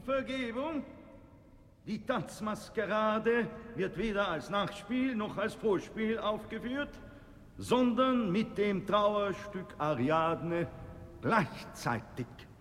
Vergebung? Die Tanzmaskerade wird weder als Nachspiel noch als Vorspiel aufgeführt, sondern mit dem Trauerstück Ariadne gleichzeitig.